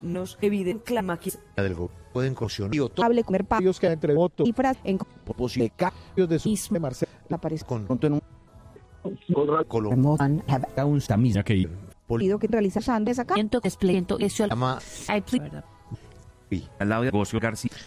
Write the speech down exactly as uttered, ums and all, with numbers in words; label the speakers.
Speaker 1: Nos evidente clamaquis
Speaker 2: del go pueden caucionar y otro
Speaker 3: hable comer pa
Speaker 4: Ellos que entre votos
Speaker 3: y fras en
Speaker 4: posible cambios de su
Speaker 3: Isma.
Speaker 4: Marcelo
Speaker 3: aparece
Speaker 2: con
Speaker 4: en un
Speaker 2: Colombia
Speaker 3: and have
Speaker 4: un camisa que
Speaker 3: podido que realiza Sandes acá
Speaker 1: desplento eso
Speaker 2: llama
Speaker 1: I plead
Speaker 2: y
Speaker 5: al lado de Gocio García.